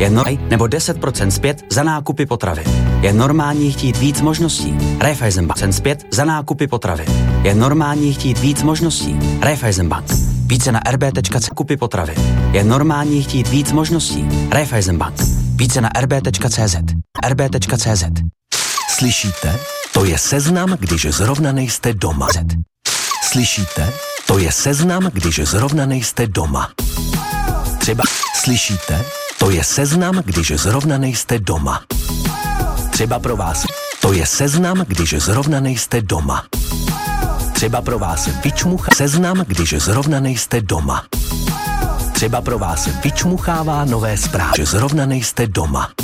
Je nebo 10% zpět za nákupy potravy. Je normální chtít víc možností. Raiffeisenbank zpět za nákupy potravy. Je normální chtít víc možností. Raiffeisenbank. Více na rb.cz kupy potravy. Je normální chtít víc možností. Raiffeisenbank. Více na rb.cz. rb.cz. Slyšíte? To je seznam, když zrovna nejste doma. Slyšíte? To je seznam, když zrovna nejste doma. Třeba slyšíte? To je seznam, když zrovna nejste doma. Třeba pro vás. To je seznam, když zrovna nejste doma. Třeba pro vás seznam, když zrovna nejste doma. Třeba pro vás vyčmuchává nové zprávy, že zrovna nejste doma.